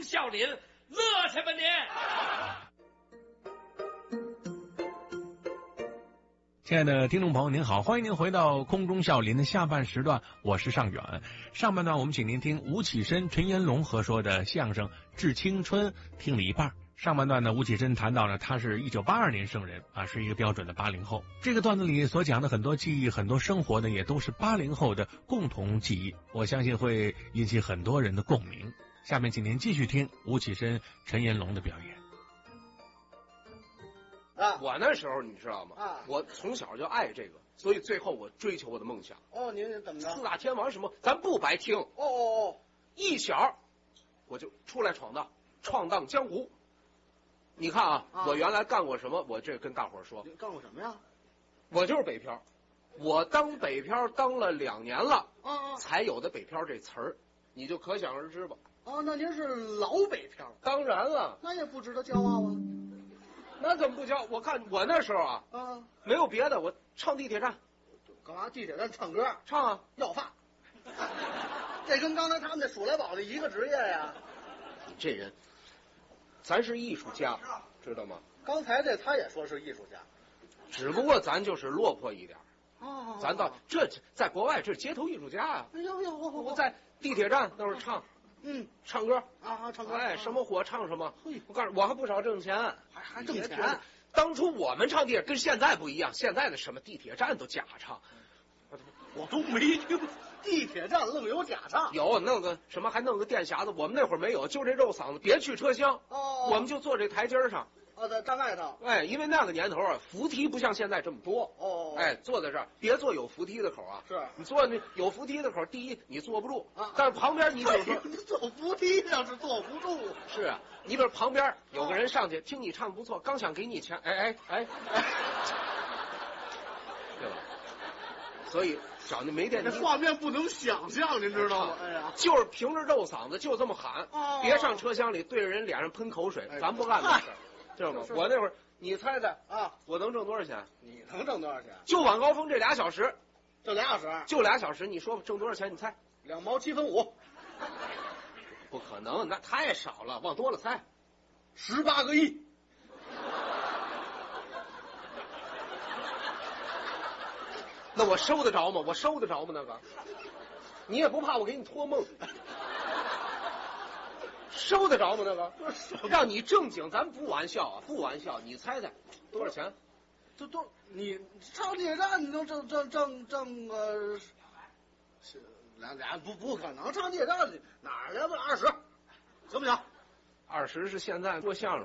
中笑林，乐去吧你！ 亲爱的听众朋友您好，欢迎您回到空中笑林的下半时段，我是尚远。上半段我们请您听吴启深、陈延龙合说的相声《致青春》，听了一半。上半段呢，吴启深谈到了他是1982年生人啊，是一个标准的80后。这个段子里所讲的很多记忆、很多生活呢，也都是80后的共同记忆，我相信会引起很多人的共鸣。下面请您继续听吴启深、陈延龙的表演。 我那时候你知道吗？我从小就爱这个，所以最后我追求我的梦想。 您怎么着？ 四大天王什么，咱不白听。一小我就出来闯荡江湖。你看啊，我原来干过什么？我这跟大伙儿说。 你干过什么呀？ 我就是北漂，我当北漂当了2年了，才有的北漂这词儿，你就可想而知吧。 那您是老北漂？ 当然了， 那也不值得骄傲啊。 那怎么不骄？我看我那时候没有别的，我唱地铁站。 干嘛？地铁站唱歌？ 唱啊， 要饭。这跟刚才他们那数来宝的一个职业呀。 你这人，咱是艺术家，知道吗？ 刚才这他也说是艺术家， 只不过咱就是落魄一点。咱到这在国外这是街头艺术家啊。我在地铁站那会儿唱。唱歌唱歌， 什么火唱什么。我告诉你，我还不少挣钱， 还挣钱。 当初我们唱地铁跟现在不一样，现在的什么地铁站都假唱， 我都没听。地铁站愣有假唱？ 有，弄个什么还弄个电匣子，我们那会儿没有，就这肉嗓子，别去车厢。我们就坐这台阶上。 在站外头。 因为那个年头啊，扶梯不像现在这么多。坐在这儿，别坐有扶梯的口啊。 是你坐那有扶梯的口，第一你坐不住但是旁边你比如说坐扶梯要是坐不住。 是啊，你比如旁边有个人上去听你唱不错，刚想给你钱，对吧？所以找那没电梯， 这画面不能想象，您知道吗？ 就是凭着肉嗓子就这么喊，别上车厢里对着人脸上喷口水，咱不干这事，知道吗？我那会儿，你猜猜我能挣多少钱？ 你能挣多少钱？ 就晚高峰这2小时， 就2小时， 就2小时，你说挣多少钱？你猜 ？2毛7分5。 不可能，那太少了，往多了猜 ，18个亿。 那我收得着吗？那个，你也不怕我给你托梦？收得着吗？那个，让你正经，咱不玩笑，你猜猜多少钱？ 你上地铁站你能挣个不可能，上地铁站哪儿来吧？20，行不行 ？20是现在说相声。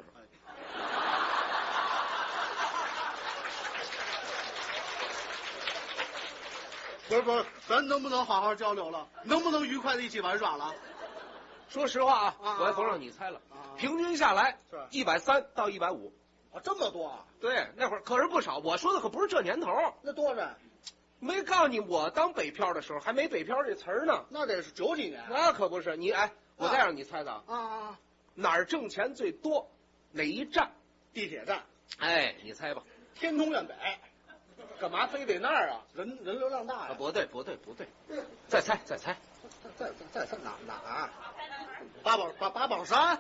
不是，咱能不能好好交流了？能不能愉快的一起玩耍了？ 说实话我也甭让你猜了，平均下来是130到150。 这么多啊？ 对，那会儿可是不少。我说的可不是这年头。 那多少？ 没告诉你，我当北漂的时候还没北漂这词儿呢。 那得是90几年。 那可不是你我再让你猜猜哪儿挣钱最多？哪一站？ 地铁站。 你猜吧。 天通苑北。 干嘛非得那儿啊？ 人流量大呀！ 不对，再猜哪儿？八宝山，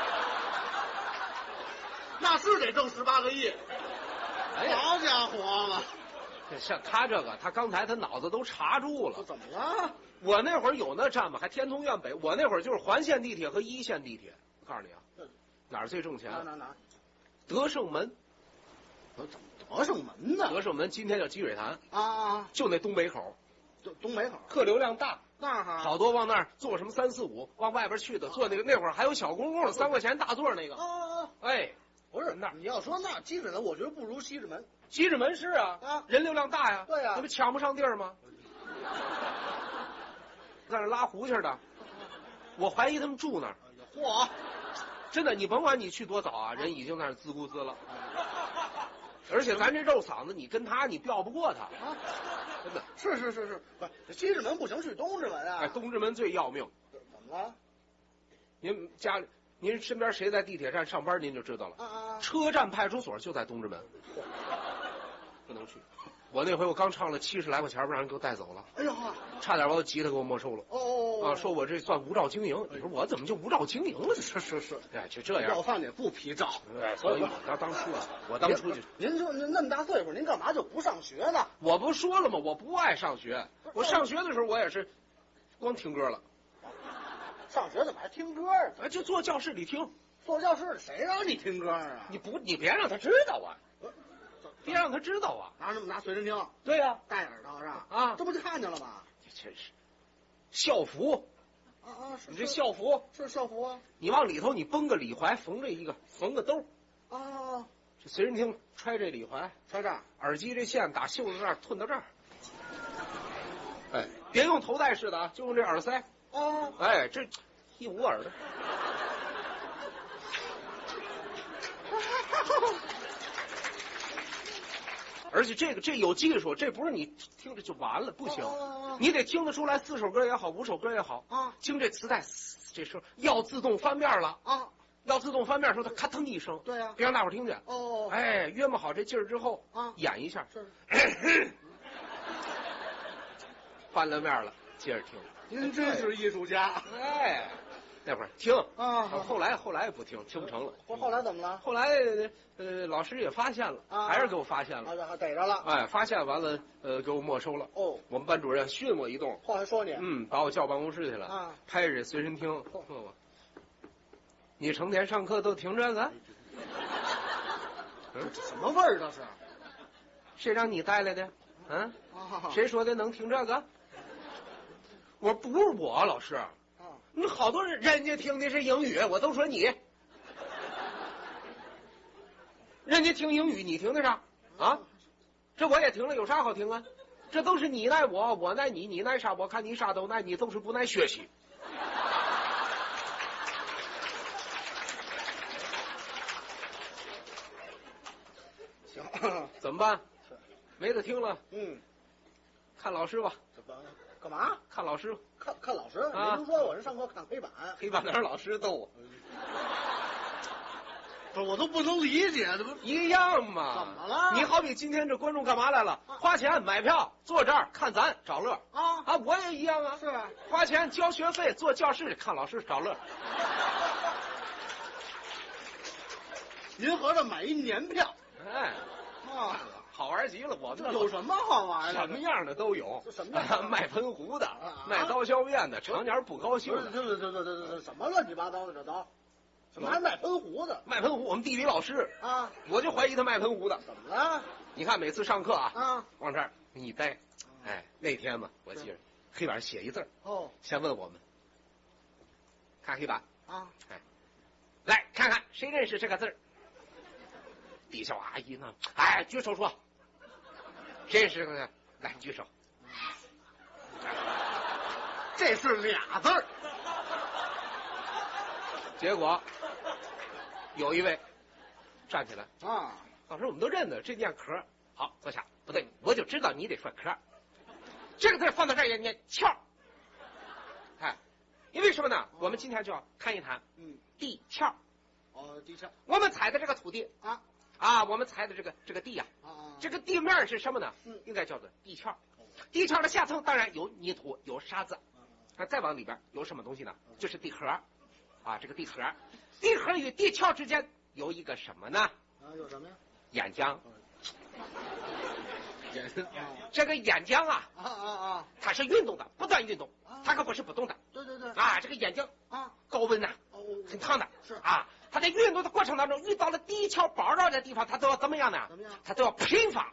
那是得挣18个亿。好家伙了！ 像他这个，他刚才他脑子都查住了。 怎么了？ 我那会儿有那站吧，还天通苑北。我那会儿就是环线地铁和1线地铁。我告诉你哪儿最挣钱？ 哪？ 德胜门。 德胜门呢？ 德胜门今天叫积水潭就那东北口。 东北口客流量大， 那好多往那儿坐什么3、4、5往外边去的，坐那会儿还有小公共3块钱大座那个。 不是那你要说那积水门，我觉得不如西直门。 西直门是人流量大呀。 对呀， 那不抢不上地儿吗？在那拉胡去的，我怀疑他们住那儿。 嚯！ 真的，你甭管你去多早人已经在那自顾自了。而且咱这肉嗓子，你跟他你吊不过他真的是，不，西直门不行，去东直门东直门最要命。 怎么了？ 您身边谁在地铁站上班，您就知道了。车站派出所就在东直门，不能去。 我那回我刚唱了70来块钱，让人给我带走了。 哎呦呵， 差点把我吉他给我没收了。 哦啊，说我这算无照经营。你说我怎么就无照经营了？ 是， 哎，就这样。 要饭也不批照。 哎，所以我当初啊，我当初就您说那么大岁数，您干嘛就不上学呢？ 我不说了吗？我不爱上学。我上学的时候我也是，光听歌了。 上学怎么还听歌啊？ 哎，就坐教室里听。 坐教室谁让你听歌啊？ 你别让他知道啊，别让他知道啊。 拿随身听。 对呀， 戴耳朵上啊， 这不就看见了吗？ 真是校服。你这校服是校服啊？ 你往里头你绷个里怀，缝个兜。 啊， 这随身听揣这里怀， 揣这儿， 耳机这线打袖子这儿吞到这儿。哎，别用头戴式的啊，就用这耳塞。 啊， 哎，这一捂耳朵。而且这有技术，这不是你听着就完了，不行，你得听得出来4首歌也好，5首歌也好啊。听这磁带，这时候要自动翻面了啊，要自动翻面的时候，它咔腾一声， 对呀， 别让大伙听见。 哦， 哎，约摸好这劲儿之后啊，演一下， 是， 翻了面了，接着听。 您真是艺术家。 哎。那会儿听啊， 后来不听不成了。 后来怎么了？ 后来老师也发现了，还是给我发现了， 逮着了。 哎，发现完了，给我没收了。哦，我们班主任训我一顿， 话还说你， 把我叫办公室去了啊，拍着随身听，问我，你成天上课都听这个？ 这什么味儿这是？ 谁让你带来的？谁说的能听这个？我说不是我，老师。你好多人家听的是英语，我都说你，人家听英语，你听得上啊？这我也听了，有啥好听啊？这都是你奈我，我奈你，你奈啥？我看你啥都奈，你都是不奈学习。 行， 怎么办？没得听了。看老师吧。 干嘛？ 看老师。 看老师？你不说我是上课看黑板？ 黑板哪是老师逗我？ 不是，我都不能理解，这不一样吗？ 怎么了？ 你好比今天这观众干嘛来了？花钱买票，坐这儿看咱找乐啊！我也一样啊， 是花钱交学费，坐教室里看老师找乐。 您合着买一年票？ 哎，好玩极了！我们有什么好玩的？ 什么样的都有。 什么样？ 卖喷壶的，卖刀削面的，常年不高兴的。 这什么乱七八糟的这都？怎么还卖喷壶的？ 卖喷壶，我们地理老师啊， 我就怀疑他卖喷壶的。 怎么了？ 你看每次上课啊，往这儿一待，哎，那天嘛，我记着黑板写一字先问我们，看黑板啊，哎，来看看谁认识这个字儿。底下阿姨呢，哎，举手说，谁认识这个字？来举手。 这是俩字儿。 结果有一位站起来啊， 老师我们都认得，这念壳。好，坐下。不对，我就知道你得说壳。这个字放到这儿也念壳。哎，因为什么呢？我们今天就要谈一谈地壳。 地壳。 我们踩的这个土地我们踩的这个地呀，这个地面是什么呢？应该叫做地壳。地壳的下层当然有泥土，有沙子，再往里边有什么东西呢？就是地核。这个地核，地核与地壳之间有一个什么呢？ 有什么呀？ 眼浆。这个眼浆它是运动的，不断运动，它可不是不动的。 对。 这个眼睛高温呐，很烫的。 是它在运动的过程当中遇到了地壳包绕的地方，它都要怎么样呢？ 怎么样？ 它都要喷发。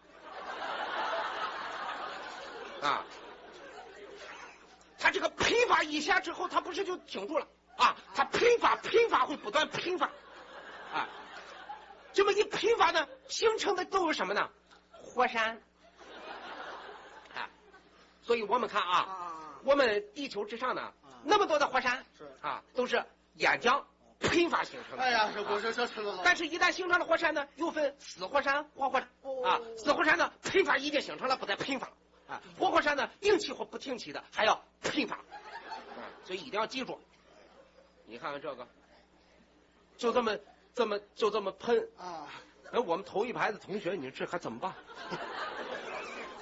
它这个喷发一下之后，它不是就停住了它喷发会不断喷发这么一喷发呢，形成的都是什么呢？火山所以我们看我们地球之上呢那么多的火山是都是岩浆喷发形成的。 哎呀，这但是一旦形成了火山呢，又分死火山、活火山死火山呢，喷发已经形成了，不再喷发活火山呢，定期或不定期的还要喷发所以一定要记住。你看看这个，就这么喷我们头一排的同学，你说这还怎么办？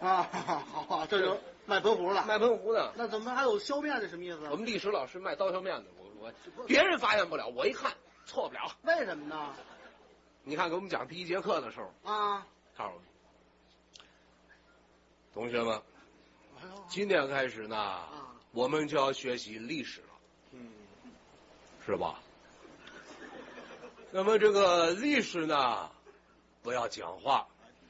啊，好啊，这就卖盆壶了。 卖盆壶的。 那怎么还有削面的？什么意思？ 我们历史老师卖刀削面的，我别人发现不了，我一看错不了。 为什么呢？ 你看给我们讲第一节课的时候啊， 告诉我们同学们，今天开始呢，我们就要学习历史了，是吧？那么这个历史呢，不要讲话。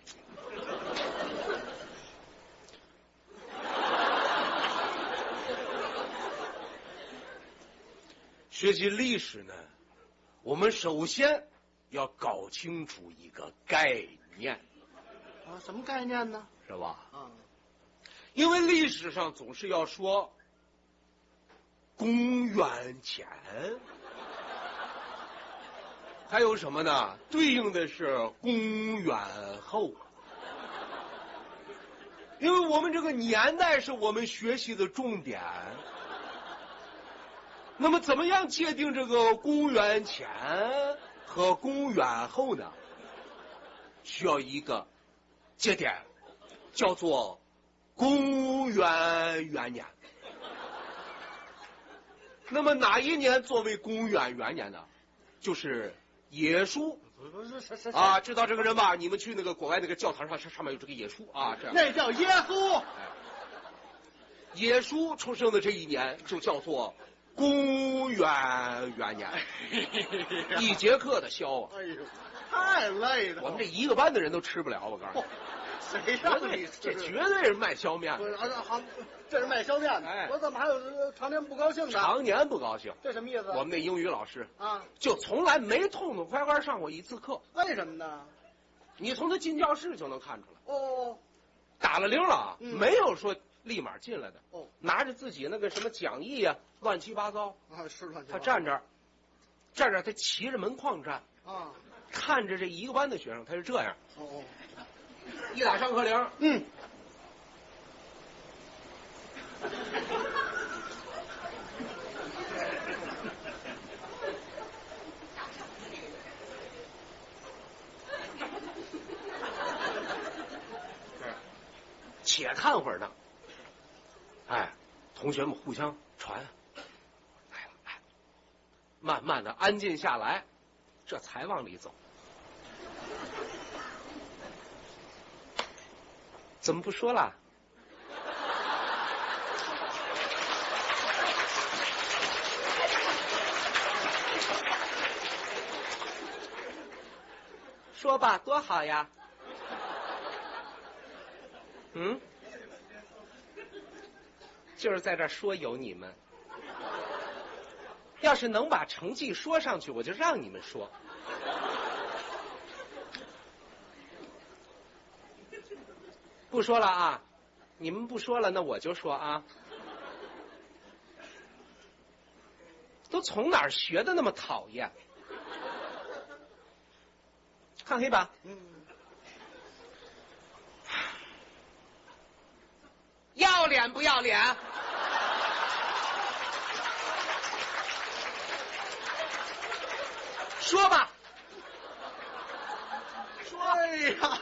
学习历史呢，我们首先要搞清楚一个概念。 啊，什么概念呢？ 是吧？ 啊， 因为历史上总是要说公元前，还有什么呢？对应的是公元后。因为我们这个年代是我们学习的重点。那么怎么样界定这个公元前和公元后呢？需要一个节点，叫做公元元年。那么哪一年作为公元元年呢？就是耶稣。啊，知道这个人吧？你们去那个国外那个教堂上面有这个耶稣啊，这样。 那叫耶稣。 耶稣出生的这一年就叫做公元元年。一节课的消啊！ 哎呦，太累了。 我们这一个班的人都吃不了，我告诉你。 谁让你这绝对是卖削面的。 好，这是卖削面的。 哎， 我怎么还有常年不高兴的？ 常年不高兴， 这什么意思？ 我们那英语老师啊， 就从来没痛痛快快上过一次课。 为什么呢？ 你从他进教室就能看出来。 哦， 打了铃了，没有说立马进来的。 哦， 拿着自己那个什么讲义啊，乱七八糟啊，是乱七八糟。 他站这儿，他骑着门框站啊， 看着这一个班的学生，他是这样。 哦。 一打上课铃，且看会儿呢。哎，同学们互相传，哎，慢慢的安静下来，这才往里走。怎么不说了？说吧，多好呀！就是在这说有你们。要是能把成绩说上去，我就让你们说。不说了啊，你们不说了，那我就说啊。都从哪儿学的那么讨厌？看黑板。要脸不要脸？说吧。 哎呀！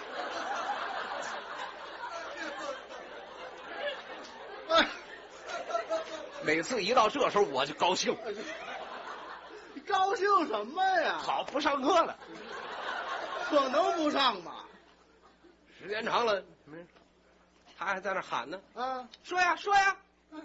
每次一到这时候我就高兴。 你高兴什么呀？ 好，不上课了。 可能不上吗？ 时间长了，他还在那喊呢。 啊， 说呀说呀。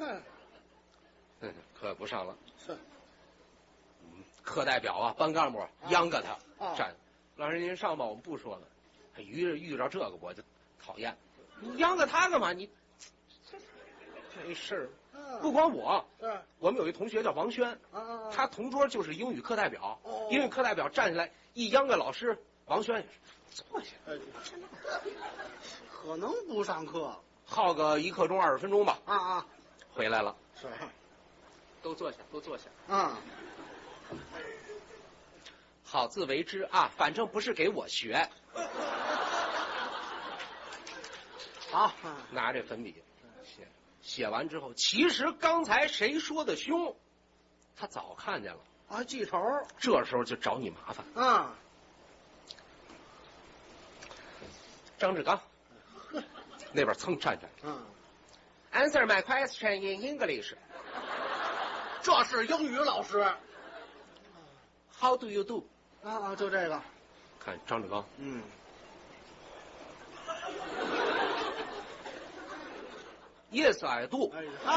课不上了。 是。 课代表啊，班干部央个他站。老师您上吧，我们不说了。遇着这个我就讨厌。你央个他干嘛？你这事儿。不光我，我们有一同学叫王轩，他同桌就是英语课代表。英语课代表站起来一央个老师，王轩也是坐下。 可能不上课， 耗个一刻钟20分钟吧。回来了。 是， 都坐下，都坐下。好自为之啊，反正不是给我学。好，拿这粉笔。写完之后，其实刚才谁说的凶，他早看见了啊，记仇。 这时候就找你麻烦。张志刚， 那边蹭站起来。Answer my question in English。 这是英语老师。 How do you do？ 就这个。 看张志刚。Yes, I do。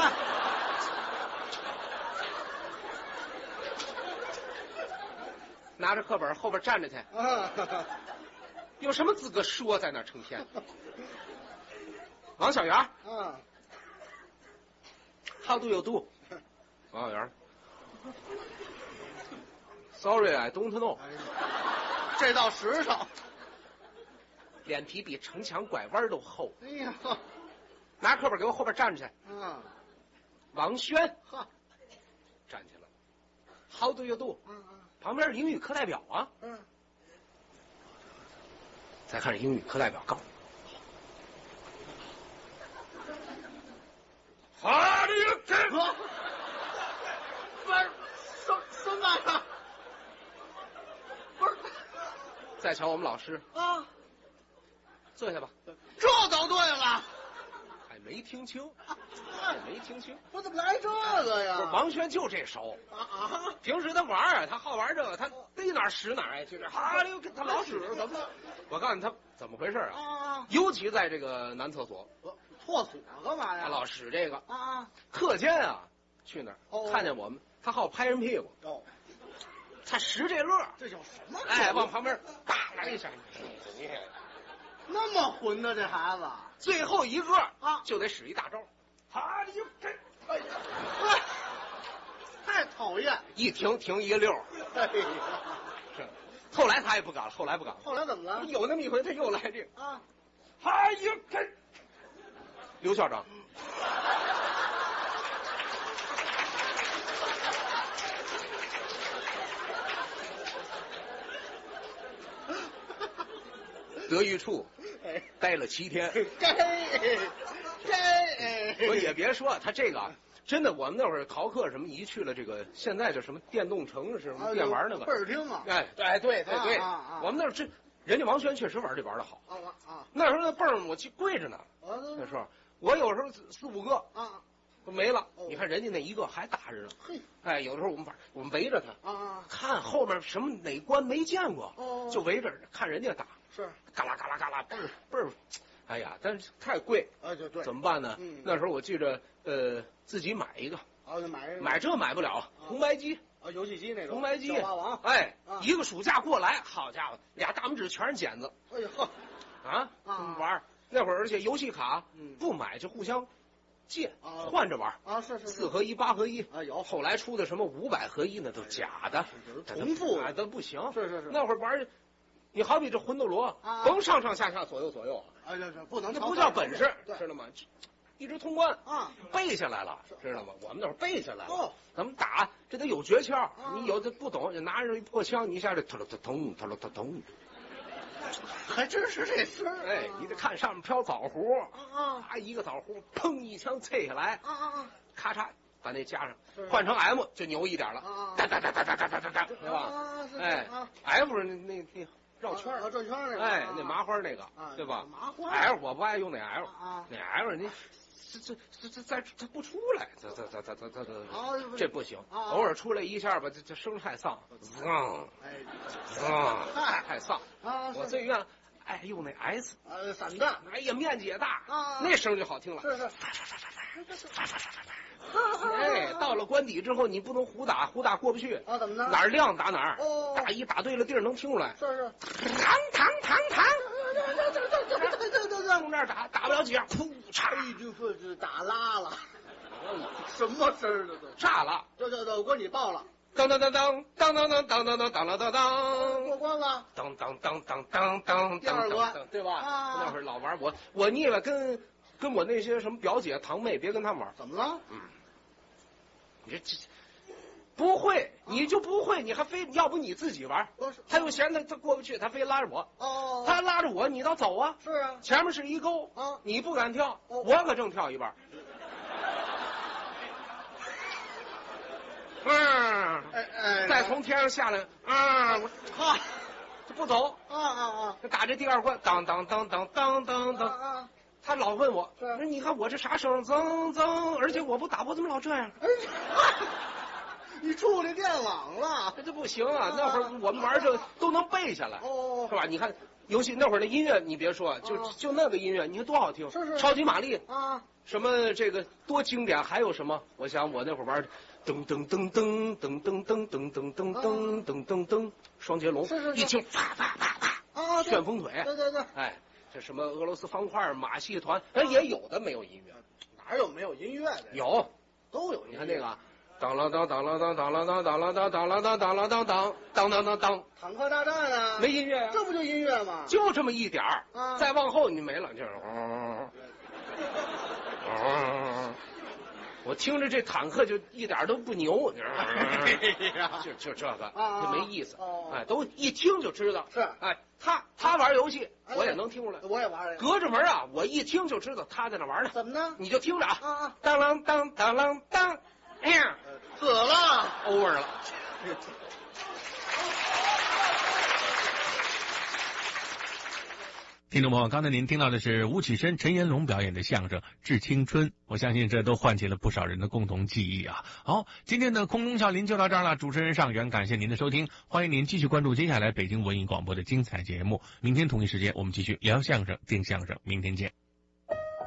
拿着课本后边站着去。有什么资格说在那成天？王小元。How do you do？ 王小元。Sorry, I don't know。 这倒实诚。 脸皮比城墙拐弯都厚。 哎呀， 拿课本给我后边站着去。王轩。站起来。How do you do？ 旁边是英语课代表啊。再看这英语课代表告诉你。 How do you do？ 不是，什么呀？不是。 再瞧我们老师。坐下吧。 这都对了。 还没听清。没听清。 我怎么来这个呀？ 不是王轩就这手。平时他玩他好玩这个，他逮哪儿使哪儿，就是他老使怎么？我告诉你他怎么回事啊？尤其在这个男厕所。 厕所干嘛呀？ 他老使这个。课间啊，去那儿看见我们，他好拍人屁股。他使这乐。 这叫什么？ 往旁边打来一下。 那么混的这孩子， 最后一个就得使一大招。 How do you do？ 哎呀，太讨厌！ 一停一个溜。 哎呀， 后来他也不敢了，后来怎么了？ 有那么一回他又来这个。 How do you do？ 刘校长。德育处待了7天。我也别说他这个真的，我们那会儿逃课什么一去了这个，现在就什么电动城什么电玩那个倍儿听啊！ 对，我们那儿人家王轩确实玩这玩的好。那时候那泵我跪着呢。那时候我有时候4、5个都没了。你看人家那一个还打着呢。有的时候我们围着他看后边什么哪关没见过，就围着看人家打。 是嘎啦嘎啦嘎啦，倍儿，哎呀，但是太贵。 就对， 怎么办呢？那时候我记着自己买一个。买这买不了，红白机。 游戏机那种。 红白机。 小霸王。 一个暑假过来，好家伙，俩大拇指全是茧子。 哎呦呵。 玩那会儿，而且游戏卡不买就互相借换着玩。 是 4合1、8合1。 有。 后来出的什么500合1那都假的， 重复都不行。 是。 那会儿玩。你好比这魂斗罗，甭上上下下左右， 不能， 这不叫本事，知道吗？一直通关背下来了，知道吗？我们那会儿背下来了，怎么打这得有诀窍，你有的不懂，就拿着一破枪，你一下就咚， 还真是这事儿。 你得看上面飘枣核，一个枣核，砰一枪啐下来，咔嚓把那加上，换成 M 就牛一点了，哒，对吧？F 那绕圈那个， 那麻花那个，对吧？ 麻花 L 我不爱用那 L，那 L 你这它不出来，这不行，偶尔出来一下吧，这声太丧，太丧。我最愿爱用那 S， 散弹， 哎呀面积也大，那声就好听了。 是。 到了关底之后，你不能胡打过不去怎么呢？ 哪儿亮打哪儿，打对了地儿能听出来。 是。 堂， 从那儿打不了几下，噗嚓， 就打拉了。什么声儿的都炸了。 我给你报了。 当， 过关了。 当， 第二关， 对吧？那会儿老玩我腻了，跟我那些什么表姐堂妹，别跟他们玩。 怎么了？ 你这不会，你就不会，你还非要不你自己玩？他又嫌他过不去，他非拉着我。他拉着我，你倒走啊！ 是啊， 前面是一沟你不敢跳，我可正跳一半。再从天上下来，这不走。打这第二关，当， 他老问我， 是说你看我这啥声，噌噌，而且我不打，我怎么老这样？ 哎，你触这电网了？ 这不行啊！那会儿我们玩这都能背下来， 哦是吧？你看，尤其那会儿的音乐，你别说，就那个音乐，你看多好听， 是超级玛丽啊， 什么这个多经典，还有什么？我想我那会儿玩噔噔噔噔噔噔噔噔噔噔噔噔噔噔，双截龙， 是一听啪啪啪啪啊， 旋风腿， 对， 哎，这什么俄罗斯方块、马戏团，也有的没有音乐， 哪有没有音乐的？ 有， 都有音乐。 你看那个。当啷当当啷当当啷当当啷当当啷当当啷当当当当当当， 坦克大战啊， 没音乐啊， 这不就音乐吗？ 就这么一点儿，再往后你没了，就是。我听着这坦克就一点都不牛，就这个就没意思，哎，都一听就知道是， 哎，他玩游戏我也能听出来， 我也玩， 隔着门啊，我一听就知道他在那玩呢。 怎么呢？ 你就听着啊， 当啷当当啷当，哎呀， 死了 ，over 了。 听众朋友，刚才您听到的是吴启深、陈延龙表演的相声《致青春》，我相信这都唤起了不少人的共同记忆啊。好，今天的空中笑林就到这儿了，主持人尚远，感谢您的收听，欢迎您继续关注接下来北京文艺广播的精彩节目。明天同一时间我们继续聊相声、听相声，明天见。